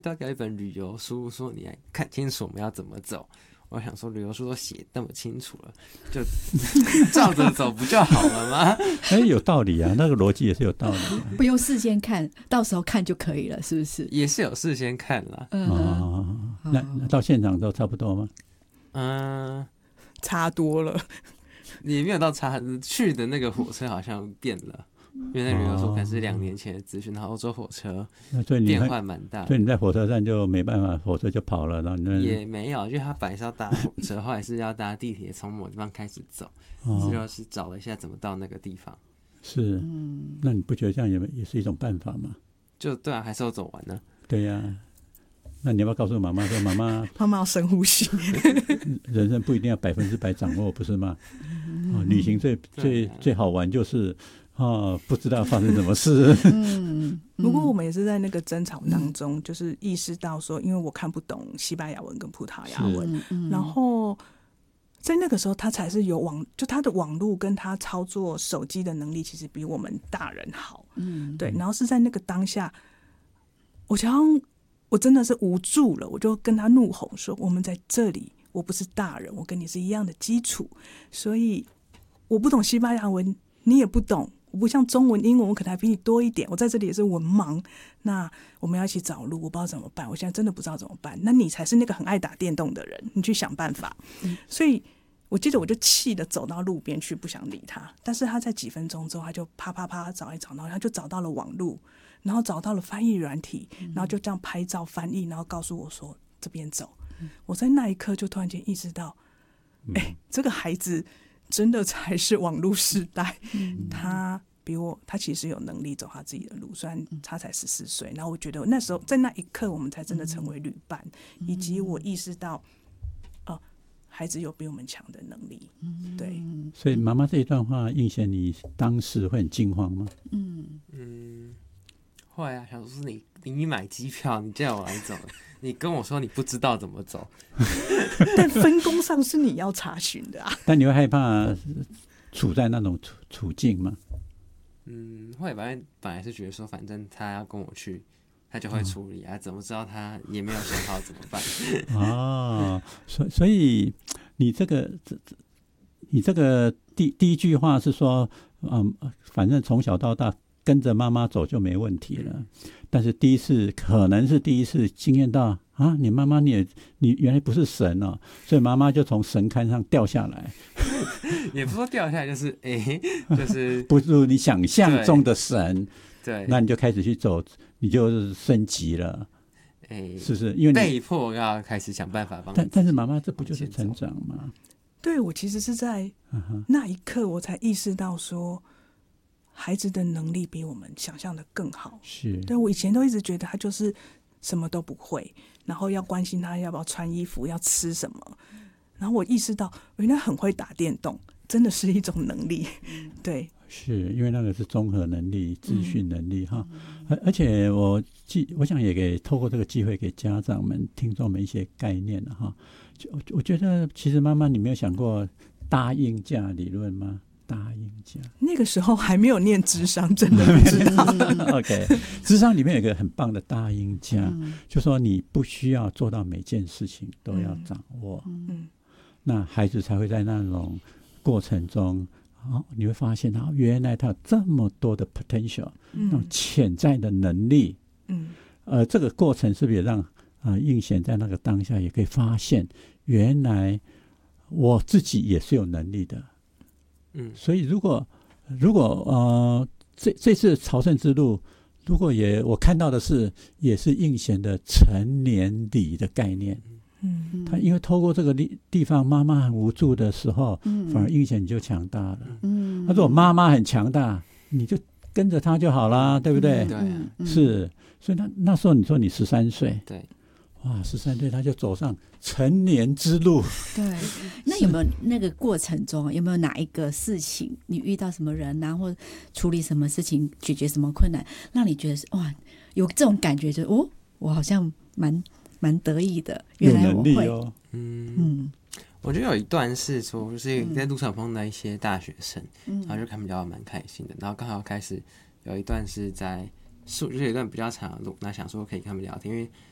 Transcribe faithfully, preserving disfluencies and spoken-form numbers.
大概一本旅游书，说你来看清楚我们要怎么走。我想说，旅游书都写那么清楚了，就照着走不就好了吗？ 哎，有道理啊，那个逻辑也是有道理、啊。 不用事先看，到时候看就可以了，是不是？ 也是有事先看啦。 嗯、 哦，那那到现场都差不多吗？ 嗯， 差多了， 也没有到差，去的那个火车好像变了。因为那旅游书可能是两年前的资讯，然后欧洲火车变换蛮大的， 所以你在火车站就没办法，火车就跑了，然后你也没有，因为他本来是要搭火车，后来是要搭地铁从某地方开始走，最后、哦、是找了一下怎么到那个地方。 是， 嗯， 那你不觉得这样也也是一种办法吗？ 就对啊，还是要走完呢。 对呀、啊。那你要不要告诉妈妈说，妈妈， 妈妈要深呼吸。 人生不一定要百分之百掌握，不是吗？哦、旅行最最最好玩就是哦，不知道发生什么事。 嗯， 不过我们也是在那个争吵当中，嗯、就是意识到说，因为我看不懂西班牙文跟葡萄牙文，然后在那个时候他才是有网，就他的网络跟他操作手机的能力，其实比我们大人好。嗯，对。然后是在那个当下，我想我真的是无助了，我就跟他怒吼说：“我们在这里，我不是大人，我跟你是一样的基础，所以我不懂西班牙文，你也不懂。我不像中文、英文，我可能还比你多一点。我在这里也是文盲，那我们要一起找路，我不知道怎么办。我现在真的不知道怎么办。那你才是那个很爱打电动的人，你去想办法。嗯、所以我记得我就气的走到路边去，不想理他。但是他在几分钟之后，他就啪啪啪找一找，然后他就找到了网路。”然后找到了翻译软体，然后就这样拍照翻译，然后告诉我说这边走。嗯、我在那一刻就突然间意识到，哎、欸，这个孩子真的才是网络时代。嗯、他比我，他其实有能力走他自己的路，虽然他才十四岁。然后我觉得那时候在那一刻，我们才真的成为旅伴，嗯、以及我意识到，哦、呃，孩子有比我们强的能力。对， 所以妈妈这一段话，映贤你当时会很惊慌吗？ 嗯嗯。后来啊，想说是你，你买机票，你叫我来走，你跟我说你不知道怎么走， 但分工上是你要查询的啊。 但你会害怕处在那种处处境吗？ 嗯，后来本来本来是觉得说，反正他要跟我去，他就会处理啊，怎么知道他也没有想好怎么办？ 哦，所所以你这个你这个第第一句话是说，嗯，反正从小到大。跟着妈妈走就没问题了，但是第一次可能是第一次经验到啊，你妈妈你也你原来不是神哦，所以妈妈就从神龛上掉下来， 也不说掉下来，就是哎、欸，就是不如你想象中的神， 对， 那你就开始去走，你就升级了，哎、欸，是不是？因为被迫要开始想办法帮， 但但是妈妈这不就是成长吗？ 对，我其实是在那一刻我才意识到说。孩子的能力比我们想象的更好， 是对我以前都一直觉得他就是什么都不会，然后要关心他要不要穿衣服，要吃什么，然后我意识到原来很会打电动真的是一种能力，对， 是因为那个是综合能力、资讯能力哈、嗯，而且我我想也给透过这个机会给家长们、听众们一些概念哈。我觉得其实妈妈，你没有想过答应价理论吗？答应价那个时候还没有念智商，真的不知道。 OK， 智商里面有一个很棒的答应价，嗯、就说你不需要做到每件事情都要掌握，嗯，那孩子才会在那种过程中，哦、你会发现他原来他有这么多的 potential，嗯、那种潜在的能力，嗯，呃，这个过程是不是也让呃映贤在那个当下也可以发现，原来我自己也是有能力的。嗯，所以如果如果呃这这次朝圣之路，如果也我看到的是也是映贤的成年礼的概念，嗯，他因为透过这个地方，妈妈很无助的时候，嗯，反而映贤你就强大了，嗯，他说我妈妈很强大，你就跟着他就好啦，对不对？ 对、啊， 是，所以那那时候你说你十三岁， 对。 哇，十三岁他就走上成年之路。 对，那有没有那个过程中有没有哪一个事情，你遇到什么人啊，或处理什么事情，解决什么困难，让你觉得哇，有这种感觉，就哦，我好像蛮蛮得意的，原来我会。有能力哦， 嗯嗯，我觉得有一段是说，就是在路上碰到一些大学生，嗯、然后就看比较蛮开心的，然后刚好开始有一段是在树，就是有一段比较长的路，那想说可以跟他们聊天，因为